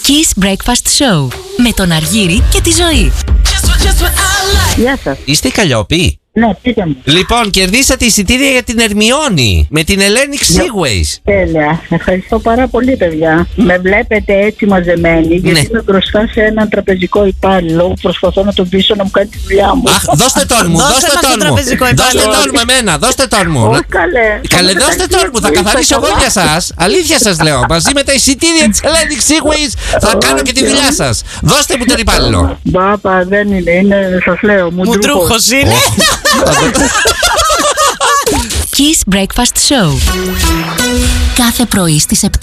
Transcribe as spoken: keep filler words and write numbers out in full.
Kiss Breakfast Show με τον Αργύρη και τη Ζωή. Γεια σας. Είστε η Καλλιόπη? Ναι, πείτε μου. Λοιπόν, κερδίσατε εισιτήρια για την Ερμιόνη με την Hellenic Seaways. Τέλεια. Ευχαριστώ πάρα πολύ, παιδιά. Με βλέπετε έτσι μαζεμένη, γιατί Ναι. είμαι μπροστά σε έναν τραπεζικό υπάλληλο. Προσπαθώ να τον πείσω να μου κάνει τη δουλειά μου. Αχ, δώστε τον μου, Δώστε δώστε μας τον τον μου. τραπεζικό υπάλληλο. Δώστε τον μου εμένα, δώστε τον μου. Όχι, καλέ. Καλέ, δώστε τον μου, θα καθαρίσω εγώ για σας. Αλήθεια σας λέω. Μαζί με τα εισιτήρια της Hellenic Seaways θα κάνω και τη δουλειά σας. Δώστε μου τον υπάλληλο. Μπάπα, δεν είναι, είναι, σας λέω, μουντρούχος. Μουντρούχος είναι. Kiss Breakfast Show. Κάθε πρωί στις επτά